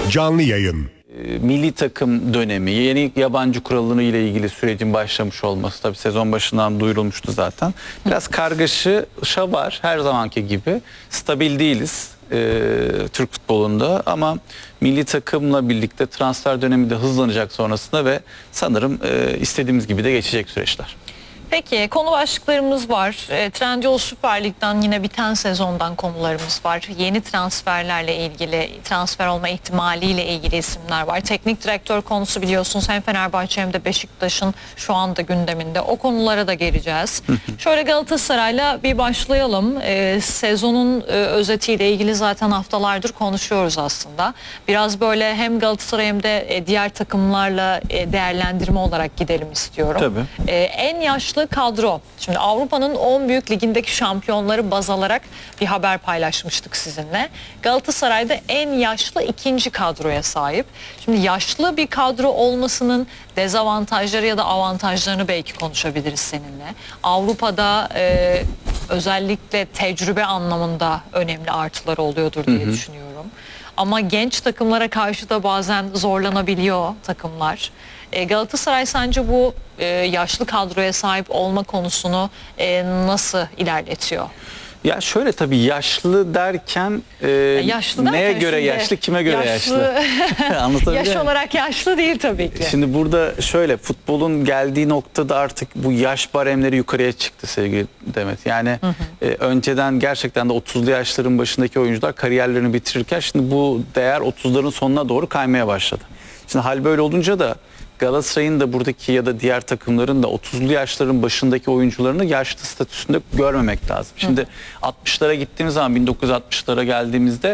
Canlı yayın. Milli takım dönemi, yeni yabancı kuralını ile ilgili sürecin başlamış olması, tabii sezon başından duyurulmuştu zaten. Biraz kargaşa var her zamanki gibi. Stabil değiliz Türk futbolunda ama milli takımla birlikte transfer dönemi de hızlanacak sonrasında ve sanırım istediğimiz gibi de geçecek süreçler. Peki konu başlıklarımız var. Trendyol Süper Lig'den yine biten sezondan konularımız var. Yeni transferlerle ilgili, transfer olma ihtimaliyle ilgili isimler var. Teknik direktör konusu biliyorsunuz hem Fenerbahçe hem de Beşiktaş'ın şu anda gündeminde. O konulara da geleceğiz. Şöyle Galatasaray'la bir başlayalım. Sezonun özetiyle ilgili zaten haftalardır konuşuyoruz aslında. Biraz böyle hem Galatasaray hem de diğer takımlarla değerlendirme olarak gidelim istiyorum. Tabii. En yaşlı kadro. Şimdi Avrupa'nın 10 büyük ligindeki şampiyonları baz alarak bir haber paylaşmıştık sizinle. Galatasaray'da en yaşlı ikinci kadroya sahip. Şimdi yaşlı bir kadro olmasının dezavantajları ya da avantajlarını belki konuşabiliriz seninle. Avrupa'da özellikle tecrübe anlamında önemli artıları oluyordur diye düşünüyorum. Ama genç takımlara karşı da bazen zorlanabiliyor takımlar. Galatasaray sence bu yaşlı kadroya sahip olma konusunu nasıl ilerletiyor? Ya şöyle tabii yaşlı derken, neye göre yaşlı, kime göre yaşlı? Yaş olarak yaşlı değil tabii ki. Şimdi burada şöyle, futbolun geldiği noktada artık bu yaş baremleri yukarıya çıktı sevgili Demet. Yani önceden gerçekten de 30'lu yaşların başındaki oyuncular kariyerlerini bitirirken şimdi bu değer 30'ların sonuna doğru kaymaya başladı. Şimdi hal böyle olunca da Galatasaray'ın da buradaki ya da diğer takımların da 30'lu yaşların başındaki oyuncularını yaşlı statüsünde görmemek lazım. Şimdi 60'lara gittiğimiz zaman, 1960'lara geldiğimizde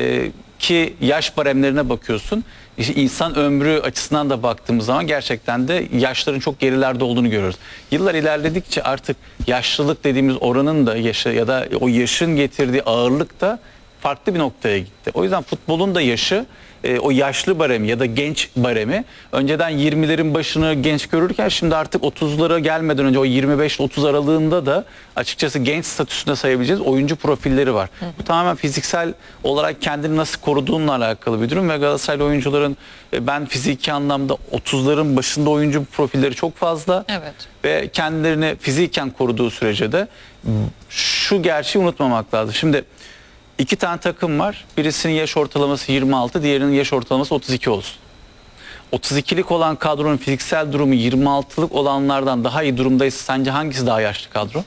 ki yaş baremlerine bakıyorsun. İşte insan ömrü açısından da baktığımız zaman gerçekten de yaşların çok gerilerde olduğunu görüyoruz. Yıllar ilerledikçe artık yaşlılık dediğimiz oranın da yaşı ya da o yaşın getirdiği ağırlık da farklı bir noktaya gitti. O yüzden futbolun da yaşı, o yaşlı baremi ya da genç baremi önceden 20'lerin başını genç görürken şimdi artık 30'lara gelmeden önce o 25-30 aralığında da açıkçası genç statüsünde sayabileceğiz oyuncu profilleri var. Bu tamamen fiziksel olarak kendini nasıl koruduğunla alakalı bir durum ve Galatasaraylı oyuncuların ben fiziki anlamda 30'ların başında oyuncu profilleri çok fazla. Evet. Ve kendilerini fiziken koruduğu sürece de şu gerçeği unutmamak lazım. Şimdi İki tane takım var. Birisinin yaş ortalaması 26, diğerinin yaş ortalaması 32 olsun. 32'lik olan kadronun fiziksel durumu 26'lık olanlardan daha iyi durumdaysa sence hangisi daha yaşlı kadro?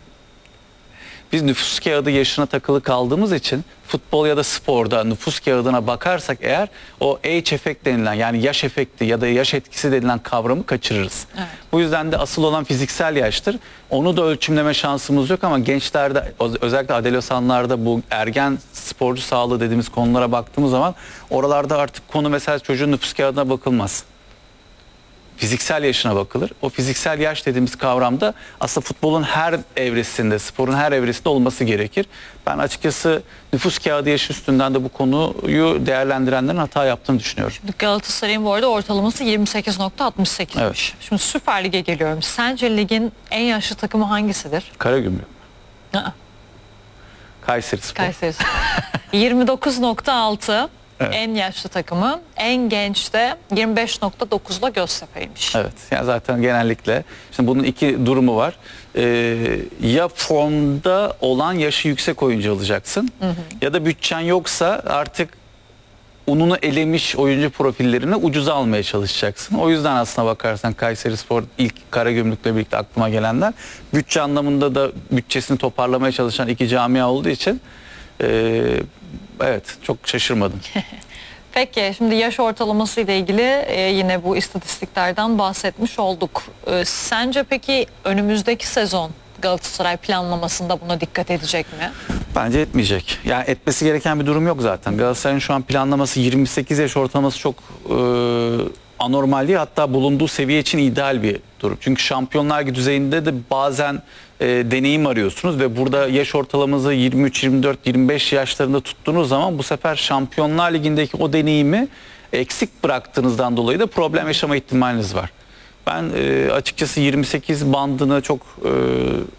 Biz nüfus kağıdı yaşına takılı kaldığımız için futbol ya da sporda nüfus kağıdına bakarsak eğer o age effect denilen, yani yaş efekti ya da yaş etkisi denilen kavramı kaçırırız. Evet. Bu yüzden de asıl olan fiziksel yaştır. Onu da ölçümleme şansımız yok ama gençlerde, özellikle adolesanlarda bu ergen sporcu sağlığı dediğimiz konulara baktığımız zaman oralarda artık konu mesela çocuğun nüfus kağıdına bakılmaz. Fiziksel yaşına bakılır. O fiziksel yaş dediğimiz kavramda aslında futbolun her evresinde, sporun her evresinde olması gerekir. Ben açıkçası nüfus kağıdı yaşı üstünden de bu konuyu değerlendirenlerin hata yaptığını düşünüyorum. Şimdi Galatasaray'ın bu arada ortalaması 28.68'miş. Evet. Şimdi Süper Lig'e geliyorum. Sence ligin en yaşlı takımı hangisidir? Karagümrük. Kayserispor. Kayserispor. 29.6. Evet. En yaşlı takımı, en genç de 25.9'la Göztepe'ymiş. Evet, yani zaten genellikle şimdi bunun iki durumu var. Ya formda olan yaşı yüksek oyuncu alacaksın ya da bütçen yoksa artık ununu elemiş oyuncu profillerini ucuza almaya çalışacaksın. O yüzden aslına bakarsan Kayserispor ilk Karagümrük'le birlikte aklıma gelenler, bütçe anlamında da bütçesini toparlamaya çalışan iki camia olduğu için evet, çok şaşırmadım. Peki şimdi yaş ortalaması ile ilgili yine bu istatistiklerden bahsetmiş olduk. Sence peki önümüzdeki sezon Galatasaray planlamasında buna dikkat edecek mi? Bence etmeyecek. Yani etmesi gereken bir durum yok zaten. Galatasaray'ın şu an planlaması 28 yaş ortalaması çok anormal değil. Hatta bulunduğu seviye için ideal bir durum. Çünkü Şampiyonlar Ligi düzeyinde de bazen deneyim arıyorsunuz ve burada yaş ortalamanızı 23, 24, 25 yaşlarında tuttuğunuz zaman bu sefer Şampiyonlar Ligi'ndeki o deneyimi eksik bıraktığınızdan dolayı da problem yaşama ihtimaliniz var. Ben açıkçası 28 bandını çok